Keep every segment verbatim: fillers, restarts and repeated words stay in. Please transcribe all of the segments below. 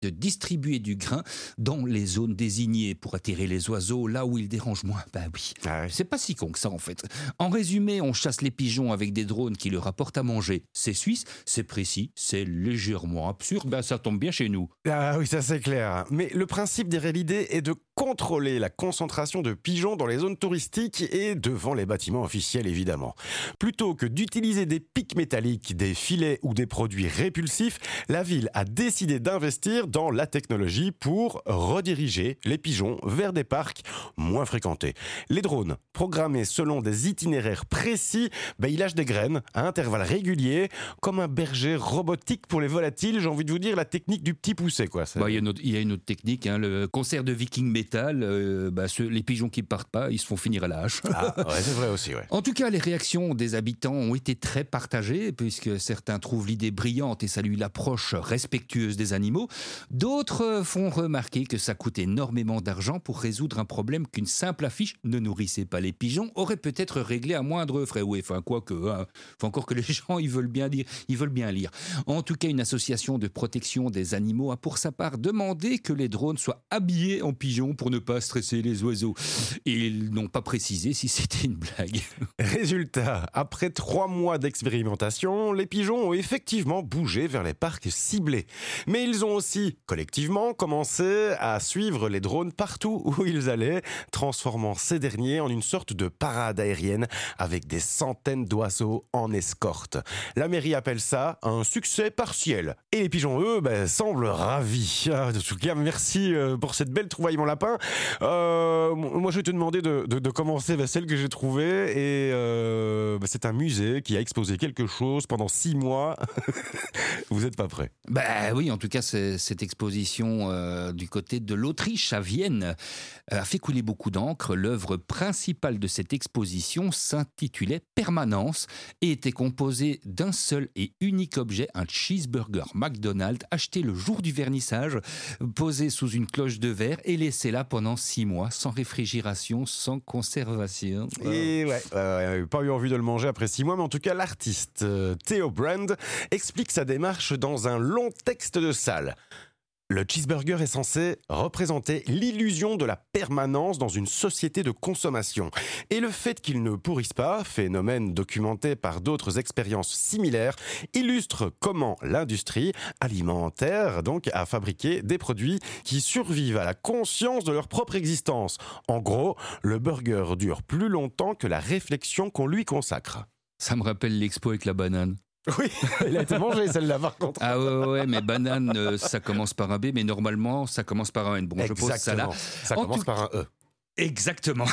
de distribuer du grain dans les zones désignées pour attirer les oiseaux là où ils dérangent moins. Ben oui, Ah ouais. c'est pas si con que ça en fait. En résumé, on chasse les pigeons avec des drones qui leur apportent à manger. C'est suisse, c'est précis, c'est légèrement absurde, ben ça tombe bien chez nous. Ah oui, ça c'est clair. Mais le principe des rélidés est de contrôler la concentration de pigeons dans les zones touristiques et devant les bâtiments officiels évidemment. Plutôt que d'utiliser des pics métalliques, des filets ou des produits répulsifs, la ville a décidé d'investir dans la technologie pour rediriger les pigeons vers des parcs moins fréquentés. Les drones, programmés selon des itinéraires précis, ben, ils lâchent des graines à intervalles réguliers, comme un berger robotique pour les volatiles. J'ai envie de vous dire la technique du petit poussé, quoi. C'est- Bah, il y a une autre- il y a une autre technique, hein, le concert de Viking Metal, euh, bah, ceux- les pigeons qui partent pas, ils se font finir à la hache. Ah, ouais, c'est vrai aussi, ouais. En tout cas, les réactions des habitants ont été très partagées, puisque certains trouvent l'idée brillante et saluent l'approche respectueuse des animaux. D'autres font remarquer que ça coûte énormément d'argent pour résoudre un problème qu'une simple affiche « Ne nourrissez pas les pigeons » aurait peut-être réglé à moindre frais. Oui, enfin, quoique, hein, faut encore que les gens ils veulent bien lire, ils veulent bien lire. En tout cas, une association de protection des animaux a pour sa part demandé que les drones soient habillés en pigeons pour ne pas stresser les oiseaux. Et ils n'ont pas précisé si c'était une blague. Résultat, après trois mois d'expérimentation, les pigeons ont effectivement bougé vers les parcs ciblés. Mais ils ont aussi, collectivement, commencé à suivre les drones partout où ils allaient, transformant ces derniers en une sorte de parade aérienne avec des centaines d'oiseaux en escorte. La mairie appelle ça un succès partiel. Et les pigeons, eux, ben, semblent ravis. Ah, en tout cas, merci euh, pour cette belle trouvaille, mon lapin. Euh, moi, je vais te demander de, de, de commencer avec celle que j'ai trouvée. Et euh, bah, c'est un musée qui a exposé quelque chose pendant six mois. Vous n'êtes pas prêts? Bah oui, en tout cas, c'est- cette exposition euh, du côté de l'Autriche, à Vienne, euh, a fait couler beaucoup d'encre. L'œuvre principale de cette exposition s'intitulait Permanence et était composée d'un seul et unique objet, un cheeseburger McDonald's acheté le jour du vernissage, posé sous une cloche de verre et laissé là pendant six mois, sans réfrigération, sans conservation. Et ouais, euh, pas eu envie de le manger après six mois, mais en tout cas, l'artiste euh, Theo Brand explique sa démarche dans un long texte de salle. Le cheeseburger est censé représenter l'illusion de la permanence dans une société de consommation. Et le fait qu'il ne pourrisse pas, phénomène documenté par d'autres expériences similaires, illustre comment l'industrie alimentaire donc, a fabriqué des produits qui survivent à la conscience de leur propre existence. En gros, le burger dure plus longtemps que la réflexion qu'on lui consacre. Ça me rappelle l'expo avec la banane. Oui, il a été mangé celle-là par contre. Ah ouais, ouais, ouais, mais banane, euh, ça commence par un B, mais normalement, ça commence par un N. Bon, je pose ça là. Exactement. Ça En commence tout- par un E. Exactement.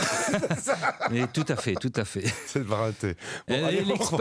Mais tout à fait, tout à fait. C'est par un T. Bon, Euh, allez, on l'expo-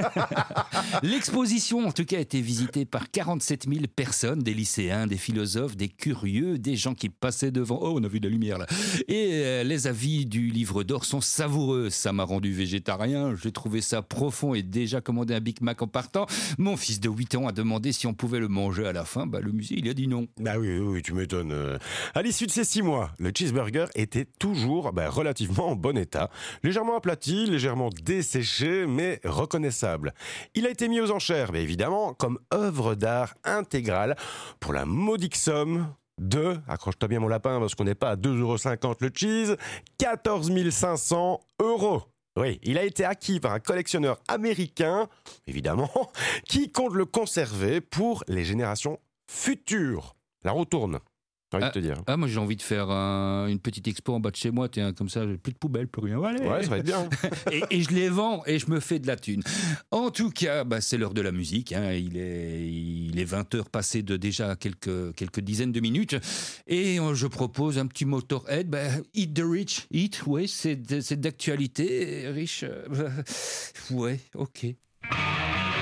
L'exposition, en tout cas, a été visitée par quarante-sept mille personnes, des lycéens, des philosophes, des curieux, des gens qui passaient devant. Oh, on a vu de la lumière là. Et euh, les avis du livre d'or sont savoureux. Ça m'a rendu végétarien. J'ai trouvé ça profond et déjà commandé un Big Mac en partant. Mon fils de huit ans a demandé si on pouvait le manger à la fin. Bah, le musée, il a dit non. Bah oui, oui, oui, tu m'étonnes. Euh, À l'issue de ces six mois, le cheeseburger était toujours bah, relativement en bon état, légèrement aplati, légèrement desséché, mais reconnaissable. Il a été mis aux enchères, mais évidemment, comme œuvre d'art intégrale, pour la modique somme de, accroche-toi bien mon lapin, parce qu'on n'est pas à deux euros cinquante le cheese, quatorze mille cinq cents euros. Oui, il a été acquis par un collectionneur américain, évidemment, qui compte le conserver pour les générations futures. La roue tourne, j'ai envie de te dire. Ah, moi, j'ai envie de faire un- une petite expo en bas de chez moi. Tiens, comme ça, j'ai plus de poubelle, plus rien. Allez. Ouais, ça va être bien. et, et je les vends et je me fais de la thune. En tout cas, bah, c'est l'heure de la musique. Hein. Il est, il est vingt heures passées de déjà quelques, quelques dizaines de minutes. Et euh, je propose un petit Motorhead. Bah, Eat the Rich. Eat, ouais, c'est, de- c'est d'actualité. Rich, euh, ouais, ok.